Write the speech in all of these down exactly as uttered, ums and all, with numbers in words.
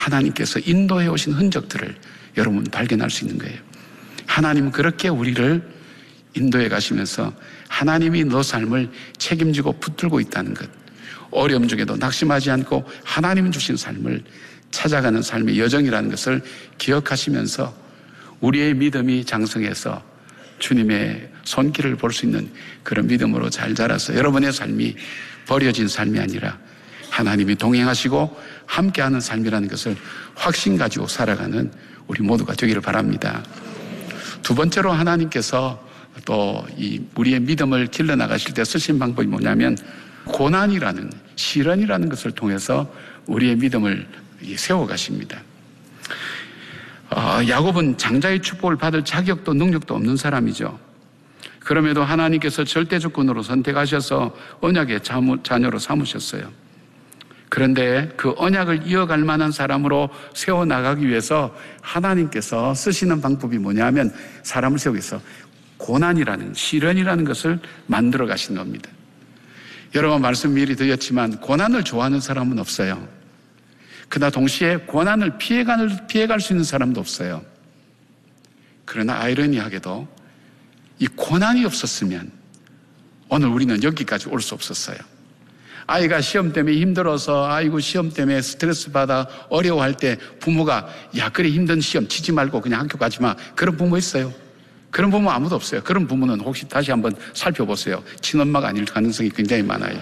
하나님께서 인도해 오신 흔적들을 여러분 발견할 수 있는 거예요. 하나님은 그렇게 우리를 인도해 가시면서 하나님이 너 삶을 책임지고 붙들고 있다는 것, 어려움 중에도 낙심하지 않고 하나님 주신 삶을 찾아가는 삶의 여정이라는 것을 기억하시면서 우리의 믿음이 장성해서 주님의 손길을 볼 수 있는 그런 믿음으로 잘 자라서 여러분의 삶이 버려진 삶이 아니라 하나님이 동행하시고 함께하는 삶이라는 것을 확신 가지고 살아가는 우리 모두가 되기를 바랍니다. 두 번째로 하나님께서 또 이 우리의 믿음을 길러나가실 때 쓰신 방법이 뭐냐면 고난이라는, 시련이라는 것을 통해서 우리의 믿음을 세워가십니다. 어, 야곱은 장자의 축복을 받을 자격도 능력도 없는 사람이죠. 그럼에도 하나님께서 절대주권으로 선택하셔서 언약의 자녀로 삼으셨어요. 그런데 그 언약을 이어갈 만한 사람으로 세워나가기 위해서 하나님께서 쓰시는 방법이 뭐냐면 사람을 세우기 위해서 고난이라는, 시련이라는 것을 만들어 가신 겁니다. 여러분 말씀 미리 드렸지만 고난을 좋아하는 사람은 없어요. 그러나 동시에 고난을 피해갈, 피해갈 수 있는 사람도 없어요. 그러나 아이러니하게도 이 고난이 없었으면 오늘 우리는 여기까지 올 수 없었어요. 아이가 시험 때문에 힘들어서 아이고 시험 때문에 스트레스 받아 어려워할 때 부모가 야 그래 힘든 시험 치지 말고 그냥 학교 가지 마. 그런 부모 있어요? 그런 부모 아무도 없어요. 그런 부모는 혹시 다시 한번 살펴보세요. 친엄마가 아닐 가능성이 굉장히 많아요.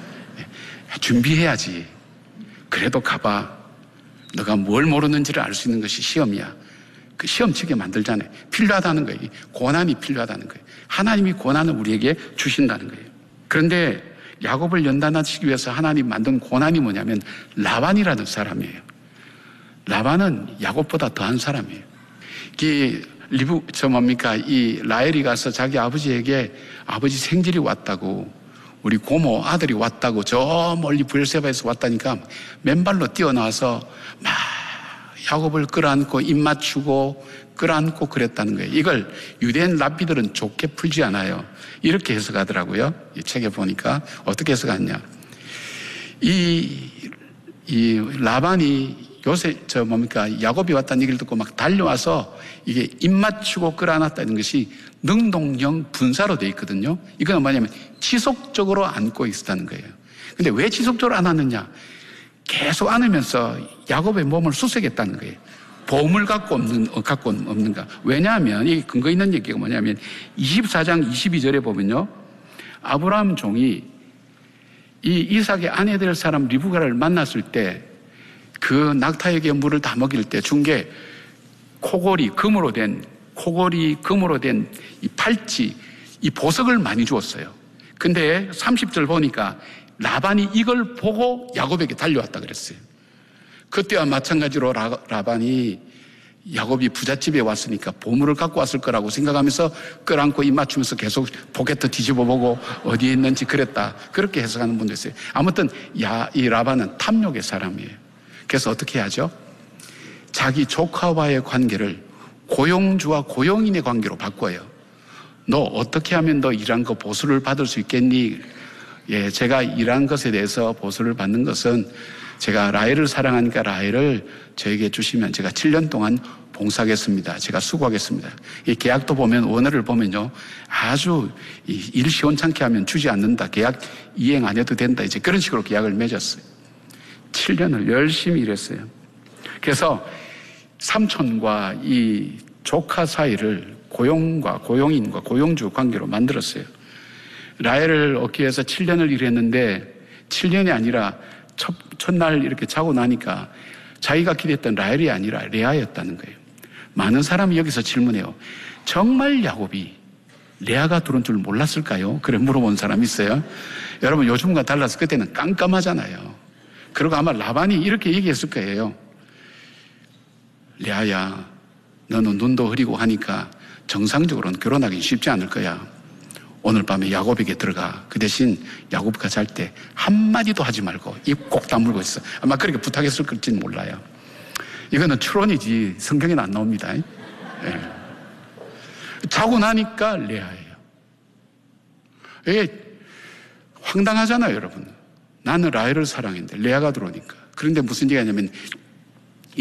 준비해야지. 그래도 가봐. 너가 뭘 모르는지를 알 수 있는 것이 시험이야. 그 시험 치게 만들잖아요. 필요하다는 거예요. 고난이 필요하다는 거예요. 하나님이 고난을 우리에게 주신다는 거예요. 그런데 야곱을 연단하시기 위해서 하나님 만든 고난이 뭐냐면 라반이라는 사람이에요. 라반은 야곱보다 더한 사람이에요. 이 리브, 저 뭡니까, 이 라헬이 가서 자기 아버지에게 아버지 생질이 왔다고, 우리 고모 아들이 왔다고, 저 멀리 브엘세바에서 왔다니까 맨발로 뛰어나와서 막 야곱을 끌어안고 입 맞추고 끌어안고 그랬다는 거예요. 이걸 유대인 랍비들은 좋게 풀지 않아요. 이렇게 해석하더라고요. 이 책에 보니까 어떻게 해석하냐. 이, 이 라반이 요새 저 뭡니까 야곱이 왔다는 얘기를 듣고 막 달려와서 이게 입 맞추고 끌어안았다는 것이 능동형 분사로 되어 있거든요. 이건 뭐냐면 지속적으로 안고 있었다는 거예요. 근데 왜 지속적으로 안았느냐? 계속 안으면서 야곱의 몸을 수색했다는 거예요. 보험을 갖고 없는, 갖고 없는가? 왜냐하면 이 근거 있는 얘기가 뭐냐면 이십사 장 이십이 절에 보면요. 아브라함 종이 이 이삭의 아내 될 사람 리브가를 만났을 때 그 낙타에게 물을 다 먹일 때 준 게 코골이, 금으로 된, 코골이, 금으로 된 이 팔찌, 이 보석을 많이 주었어요. 근데 삼십 절 보니까 라반이 이걸 보고 야곱에게 달려왔다 그랬어요. 그때와 마찬가지로 라, 라반이 야곱이 부잣집에 왔으니까 보물을 갖고 왔을 거라고 생각하면서 끌어안고 입 맞추면서 계속 포켓 뒤집어보고 어디에 있는지 그랬다. 그렇게 해석하는 분도 있어요. 아무튼 야, 이 라반은 탐욕의 사람이에요. 그래서 어떻게 하죠? 자기 조카와의 관계를 고용주와 고용인의 관계로 바꿔요. 너 어떻게 하면 너 일한 거 보수를 받을 수 있겠니? 예, 제가 일한 것에 대해서 보수를 받는 것은 제가 라헬을 사랑하니까 라헬을 저에게 주시면 제가 칠 년 동안 봉사하겠습니다. 제가 수고하겠습니다. 이 계약도 보면 원어를 보면요. 아주 일 시원찮게 하면 주지 않는다. 계약 이행 안 해도 된다. 이제 그런 식으로 계약을 맺었어요. 칠 년을 열심히 일했어요. 그래서 삼촌과 이 조카 사이를 고용과 고용인과 고용주 관계로 만들었어요. 라헬을 얻기 위해서 칠 년을 일했는데 칠 년이 아니라 첫, 첫날 이렇게 자고 나니까 자기가 기대했던 라헬이 아니라 레아였다는 거예요. 많은 사람이 여기서 질문해요. 정말 야곱이 레아가 들어온 줄 몰랐을까요? 그래 물어본 사람이 있어요. 여러분 요즘과 달라서 그때는 깜깜하잖아요. 그리고 아마 라반이 이렇게 얘기했을 거예요. 레아야, 너는 눈도 흐리고 하니까 정상적으로는 결혼하기 쉽지 않을 거야. 오늘 밤에 야곱에게 들어가. 그 대신 야곱과 잘 때 한마디도 하지 말고 입 꼭 다물고 있어. 아마 그렇게 부탁했을 걸지는 몰라요. 이거는 추론이지 성경에는 안 나옵니다. 네. 자고 나니까 레아예요. 이게 황당하잖아요, 여러분. 나는 라헬을 사랑했는데 레아가 들어오니까. 그런데 무슨 얘기가 있냐면